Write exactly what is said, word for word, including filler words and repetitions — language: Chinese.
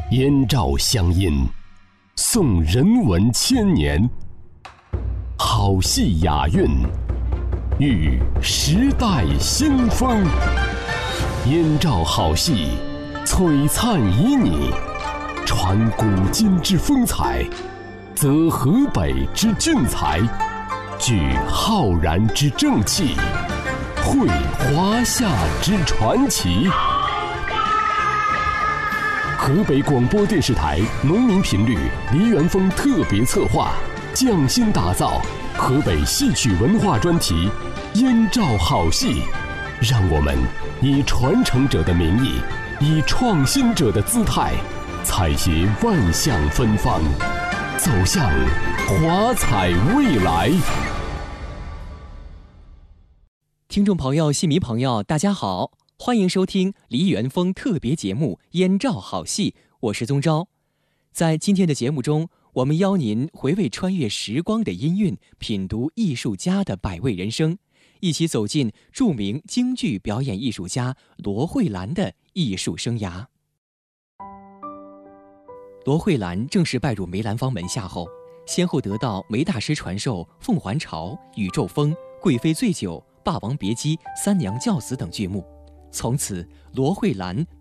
燕赵乡音，颂人文千年，好戏雅韵，遇时代新风。燕赵好戏，璀璨旖旎，传古今之风采，则河北之俊才，聚浩然之正气，绘华夏之传奇。河北广播电视台农民频率梨园风特别策划，匠心打造河北戏曲文化专题《燕赵好戏》，让我们以传承者的名义，以创新者的姿态，采撷万象芬芳，走向华彩未来。 听众朋友、戏迷朋友，大家好，欢迎收听梨园风特别节目《燕赵好戏》，我是宗昭。在今天的节目中，我们邀您回味穿越时光的音韵，品读艺术家的百味人生，一起走进著名京剧表演艺术家罗慧兰的艺术生涯。罗慧兰正式拜入梅兰芳门下后，先后得到梅大师传授《凤还巢》《宇宙风》《贵妃醉酒》《霸王别姬》《三娘教子》等剧目。从此，罗慧兰